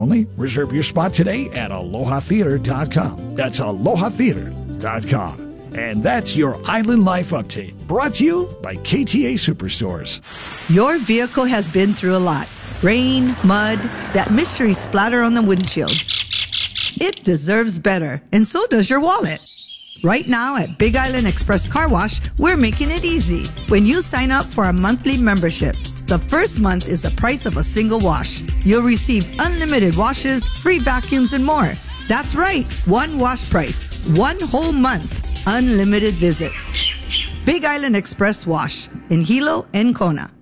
only. Reserve your spot today at alohatheater.com. That's alohatheater.com. And that's your Island Life Update, brought to you by KTA Superstores. Your vehicle has been through a lot. Rain, mud, that mystery splatter on the windshield. It deserves better, and so does your wallet. Right now at Big Island Express Car Wash, we're making it easy. When you sign up for a monthly membership, the first month is the price of a single wash. You'll receive unlimited washes, free vacuums, and more. That's right, one wash price, one whole month, unlimited visits. Big Island Express Wash in Hilo and Kona.